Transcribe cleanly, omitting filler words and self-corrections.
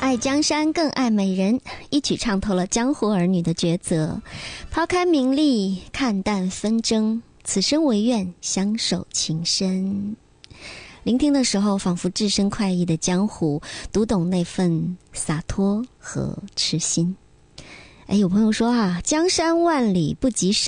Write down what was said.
爱江山更爱美人，一曲唱透了江湖儿女的抉择。抛开名利，看淡纷争，此生唯愿相守情深。聆听的时候，仿佛置身快意的江湖，读懂那份洒脱和痴心。有朋友说江山万里不及